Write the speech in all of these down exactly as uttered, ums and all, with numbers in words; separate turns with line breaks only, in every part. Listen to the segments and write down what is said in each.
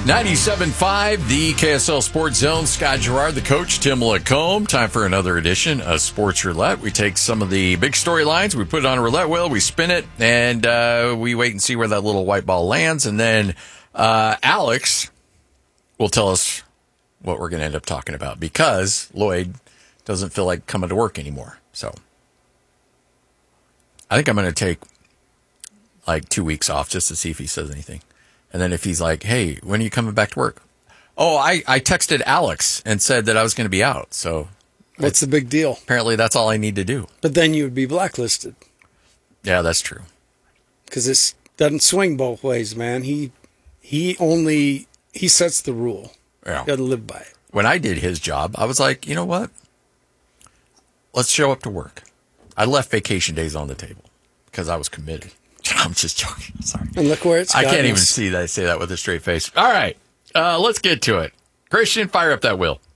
ninety-seven point five, the K S L Sports Zone. Scott Gerard, the coach, Tim Lacombe. Time for another edition of Sports Roulette. We take some of the big storylines, we put it on a roulette wheel, we spin it, and uh, we wait and see where that little white ball lands. And then uh, Alex will tell us what we're going to end up talking about because Lloyd doesn't feel like coming to work anymore. So I think I'm going to take like two weeks off just to see if he says anything. And then if he's like, hey, when are you coming back to work? Oh, I, I texted Alex and said that I was going to be out. So
what's the big deal?
Apparently that's all I need to do.
But then you would be blacklisted.
Yeah, that's true.
Because it doesn't swing both ways, man. He he only, he sets the rule.
Yeah.
You got to live by it.
When I did his job, I was like, you know what? Let's show up to work. I left vacation days on the table because I was committed. I'm just joking. Sorry.
And look where it's
I can't
us.
even see that I say that with a straight face. All right. Uh, let's get to it. Christian, fire up that wheel.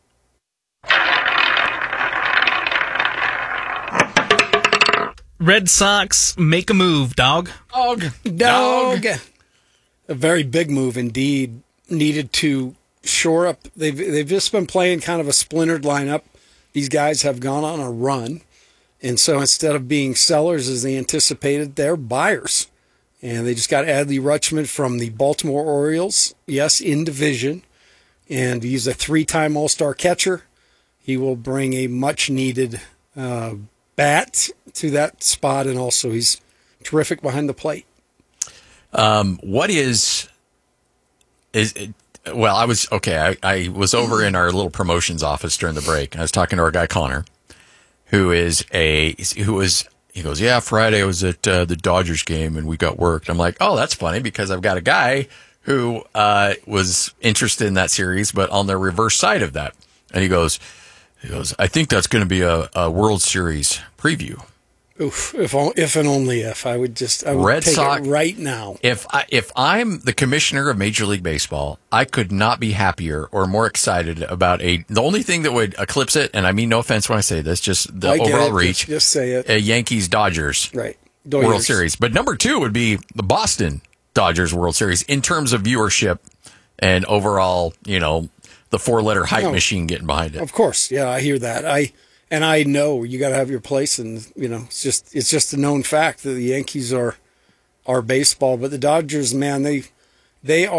Red Sox make a move, dog.
Dog.
Dog. A very big move indeed. Needed to shore up. They've, they've just been playing kind of a splintered lineup. These guys have gone on a run. And so instead of being sellers as they anticipated, they're buyers. And they just got Adley Rutschman from the Baltimore Orioles. Yes, in division. And he's a three-time All-Star catcher. He will bring a much-needed uh, bat to that spot. And also he's terrific behind the plate.
Um, what is... is it, well, I was... Okay, I, I was over in our little promotions office during the break. I was talking to our guy, Connor, who is a, who was, he goes, yeah, Friday I was at uh, the Dodgers game and we got worked. I'm like, oh, that's funny because I've got a guy who uh, was interested in that series, but on the reverse side of that. And he goes, he goes, I think that's going to be a, a World Series preview.
Oof, if if and only if. I would just, I would
Red
take
Sox,
it right now.
If, I, if I'm the commissioner of Major League Baseball, I could not be happier or more excited about a, the only thing that would eclipse it, and I mean no offense when I say this, just the
I get
overall
it.
reach.
Just, just say it.
A Yankees-Dodgers
Right.
World
Dodgers.
Series. But number two would be the Boston Dodgers World Series in terms of viewership and overall, you know, the four-letter hype
No.
machine getting behind it.
Of course. Yeah, I hear that. I And I know you got to have your place, and you know it's just it's just a known fact that the Yankees are are baseball, but the Dodgers, man, they they are.